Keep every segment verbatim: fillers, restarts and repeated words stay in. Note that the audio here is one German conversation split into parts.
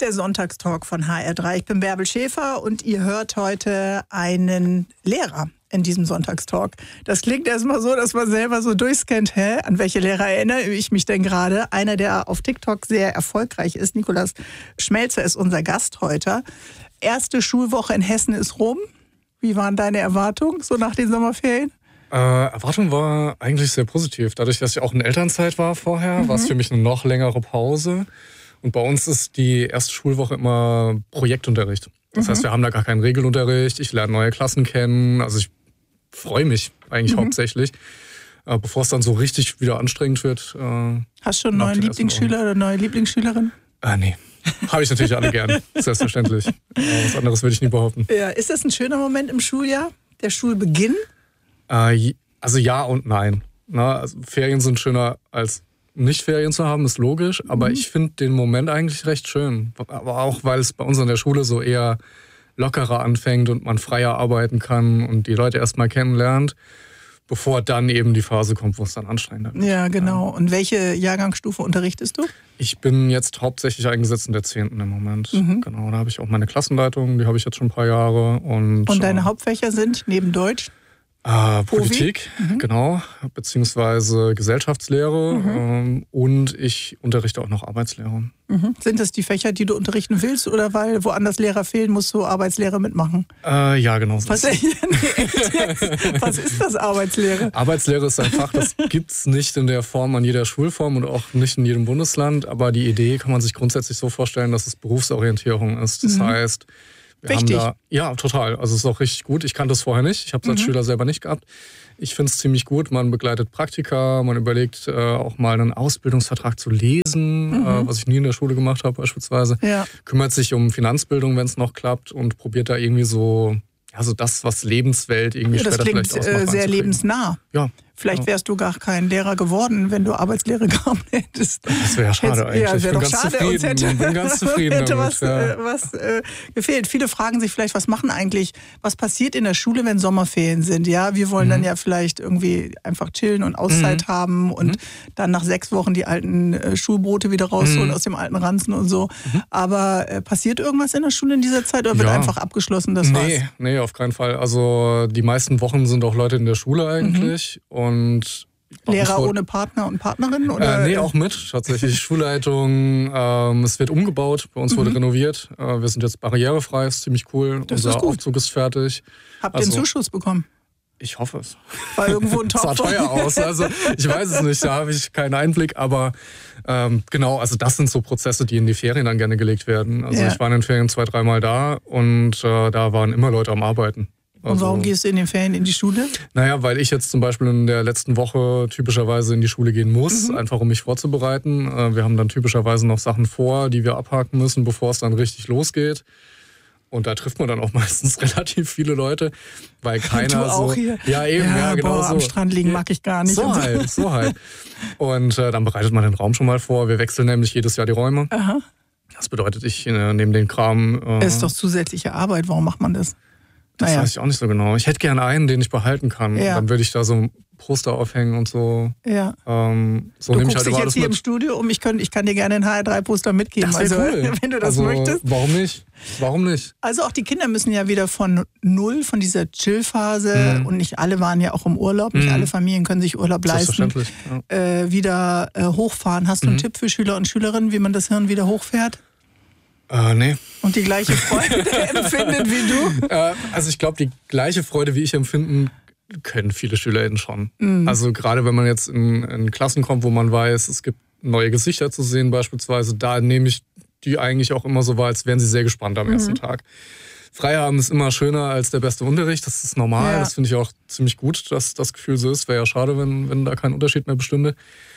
der Sonntagstalk von H R drei. Ich bin Bärbel Schäfer und ihr hört heute einen Lehrer in diesem Sonntagstalk. Das klingt erstmal so, dass man selber so durchscannt. Hä? An welche Lehrer erinnere ich mich denn gerade? Einer, der auf TikTok sehr erfolgreich ist, Nikolaus Schmelzer, ist unser Gast heute. Erste Schulwoche in Hessen ist rum. Wie waren deine Erwartungen so nach den Sommerferien? Äh, Erwartung war eigentlich sehr positiv. Dadurch, dass ich auch in Elternzeit war vorher, mhm. war es für mich eine noch längere Pause. Und bei uns ist die erste Schulwoche immer Projektunterricht. Das mhm. heißt, wir haben da gar keinen Regelunterricht. Ich lerne neue Klassen kennen. Also ich freue mich eigentlich mhm. hauptsächlich. Äh, bevor es dann so richtig wieder anstrengend wird. Äh, Hast du einen neuen Lieblingsschüler oder neue Lieblingsschülerin? Äh, nee. Habe ich natürlich alle gern. Selbstverständlich. Aber was anderes würde ich nie behaupten. Ja, ist das ein schöner Moment im Schuljahr? Der Schulbeginn? Äh, also ja und nein. Na, also Ferien sind schöner als nicht Ferien zu haben, ist logisch, aber mhm. ich finde den Moment eigentlich recht schön. Aber auch, weil es bei uns an der Schule so eher lockerer anfängt und man freier arbeiten kann und die Leute erstmal kennenlernt, bevor dann eben die Phase kommt, wo es dann anstrengender wird. Ja, genau. Und welche Jahrgangsstufe unterrichtest du? Ich bin jetzt hauptsächlich eingesetzt in der zehnten im Moment. Mhm. Genau, da habe ich auch meine Klassenleitung, die habe ich jetzt schon ein paar Jahre. Und, und deine äh, Hauptfächer sind neben Deutsch? Äh, Politik, mhm. genau, beziehungsweise Gesellschaftslehre mhm. ähm, und ich unterrichte auch noch Arbeitslehre. Mhm. Sind das die Fächer, die du unterrichten willst oder weil woanders Lehrer fehlen, musst du Arbeitslehre mitmachen? Äh, ja, genau. So Was, ist Was ist das, Arbeitslehre? Arbeitslehre ist ein Fach, das gibt es nicht in der Form an jeder Schulform und auch nicht in jedem Bundesland, aber die Idee kann man sich grundsätzlich so vorstellen, dass es Berufsorientierung ist. Das mhm. heißt, Wir Wichtig. Haben da, ja, total. Also es ist auch richtig gut. Ich kannte es vorher nicht. Ich habe es als mhm. Schüler selber nicht gehabt. Ich finde es ziemlich gut. Man begleitet Praktika, man überlegt äh, auch mal einen Ausbildungsvertrag zu lesen, mhm. äh, was ich nie in der Schule gemacht habe beispielsweise. Ja. Kümmert sich um Finanzbildung, wenn es noch klappt und probiert da irgendwie so, ja, so das, was Lebenswelt irgendwie ja, das später klingt vielleicht ausmacht. Äh, sehr lebensnah. Ja. Vielleicht wärst du gar kein Lehrer geworden, wenn du Arbeitslehre gehabt hättest. Das wäre ja schade Jetzt, eigentlich. Ja, ich bin ganz schade. zufrieden. Uns hätte, ich bin ganz zufrieden hätte damit. was, ja. äh, was äh, gefehlt. Viele fragen sich vielleicht, was machen eigentlich, was passiert in der Schule, wenn Sommerferien sind? Ja, wir wollen mhm. dann ja vielleicht irgendwie einfach chillen und Auszeit mhm. haben und mhm. dann nach sechs Wochen die alten äh, Schulbrote wieder rausholen mhm. aus dem alten Ranzen und so. Mhm. Aber äh, passiert irgendwas in der Schule in dieser Zeit oder wird ja. einfach abgeschlossen, das nee, war's? Nee, auf keinen Fall. Also die meisten Wochen sind auch Leute in der Schule eigentlich mhm. und Lehrer ohne Partner und Partnerin? Oder? Äh, nee, auch mit. Tatsächlich Schulleitung. Ähm, es wird umgebaut. Bei uns mhm. wurde renoviert. Äh, wir sind jetzt barrierefrei. Ist ziemlich cool. Das Unser ist gut. Aufzug ist fertig. Habt ihr also, einen Zuschuss bekommen? Ich hoffe es. War irgendwo ein Topf. Das sah teuer aus. Also ich weiß es nicht. Da habe ich keinen Einblick. Aber ähm, genau, also das sind so Prozesse, die in die Ferien dann gerne gelegt werden. Also ja. ich war in den Ferien zwei, dreimal da und äh, da waren immer Leute am Arbeiten. Und warum also, gehst du in den Ferien in die Schule? Naja, weil ich jetzt zum Beispiel in der letzten Woche typischerweise in die Schule gehen muss, mhm. einfach um mich vorzubereiten. Wir haben dann typischerweise noch Sachen vor, die wir abhaken müssen, bevor es dann richtig losgeht. Und da trifft man dann auch meistens relativ viele Leute, weil keiner du auch so... Hier? Ja, eben, ja, ja genau boah, so. Am Strand liegen mag ich gar nicht. So und halt, so halt. Und äh, dann bereitet man den Raum schon mal vor. Wir wechseln nämlich jedes Jahr die Räume. Aha. Das bedeutet, ich äh, nehme den Kram... Äh, das ist doch zusätzliche Arbeit, warum macht man das? Das naja. weiß ich auch nicht so genau. Ich hätte gerne einen, den ich behalten kann. Ja. Dann würde ich da so ein Poster aufhängen und so. Ja. Ähm, so du nehme ich guckst halt dich jetzt hier mit. im Studio um. Ich, könnt, ich kann dir gerne ein H R drei Poster mitgeben. Das also, cool. Wenn du das also, möchtest. Warum nicht? Warum nicht? Also auch die Kinder müssen ja wieder von null, von dieser Chill-Phase, mhm. und nicht alle waren ja auch im Urlaub, nicht mhm. alle Familien können sich Urlaub leisten, ja. äh, wieder äh, hochfahren. Hast du einen mhm. Tipp für Schüler und Schülerinnen, wie man das Hirn wieder hochfährt? Äh, nee. Und die gleiche Freude empfindet wie du? Äh, also ich glaube, die gleiche Freude, wie ich empfinden, können viele SchülerInnen schon. Mhm. Also gerade wenn man jetzt in, in Klassen kommt, wo man weiß, es gibt neue Gesichter zu sehen beispielsweise, da nehme ich die eigentlich auch immer so wahr, als wären sie sehr gespannt am mhm. ersten Tag. Frei haben ist immer schöner als der beste Unterricht, das ist normal, ja. Das finde ich auch ziemlich gut, dass das Gefühl so ist. Wäre ja schade, wenn, wenn da kein Unterschied mehr bestünde.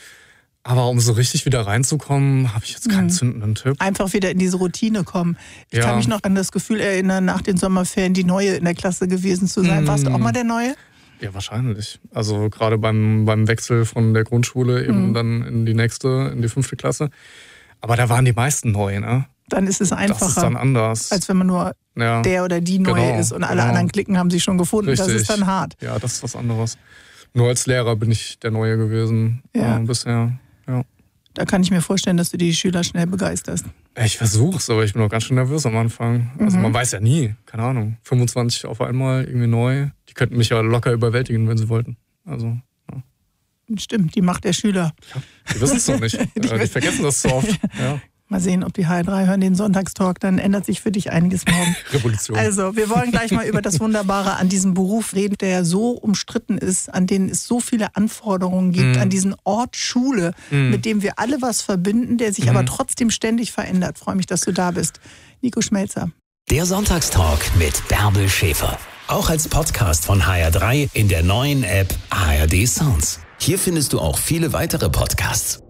Aber um so richtig wieder reinzukommen, habe ich jetzt keinen mhm. zündenden Tipp. Einfach wieder in diese Routine kommen. Ich ja. kann mich noch an das Gefühl erinnern, nach den Sommerferien die Neue in der Klasse gewesen zu sein. Mhm. Warst du auch mal der Neue? Ja, wahrscheinlich. Also gerade beim, beim Wechsel von der Grundschule eben mhm. dann in die nächste, in die fünfte Klasse. Aber da waren die meisten neu, ne? Dann ist es einfacher. Das ist dann anders. Als wenn man nur ja. der oder die Neue genau, ist und alle genau. anderen Klicken haben sich schon gefunden. Richtig. Das ist dann hart. Ja, das ist was anderes. Nur als Lehrer bin ich der Neue gewesen ja. äh, bisher. Ja. Da kann ich mir vorstellen, dass du die Schüler schnell begeisterst. Ich versuch's, aber ich bin auch ganz schön nervös am Anfang. Also Mhm. man weiß ja nie, keine Ahnung, fünfundzwanzig auf einmal, irgendwie neu. Die könnten mich ja locker überwältigen, wenn sie wollten. Also, ja. Stimmt, die Macht der Schüler. Ja, die wissen es doch nicht. Die die, die vergessen das so oft. Ja. Mal sehen, ob die H R drei hören den Sonntagstalk, dann ändert sich für dich einiges morgen. Revolution. Also, wir wollen gleich mal über das Wunderbare an diesem Beruf reden, der so umstritten ist, an denen es so viele Anforderungen gibt, Mhm. an diesen Ort Schule, Mhm. mit dem wir alle was verbinden, der sich Mhm. aber trotzdem ständig verändert. Freue mich, dass du da bist. Nico Schmelzer. Der Sonntagstalk mit Bärbel Schäfer. Auch als Podcast von H R drei in der neuen App H R D Sounds. Hier findest du auch viele weitere Podcasts.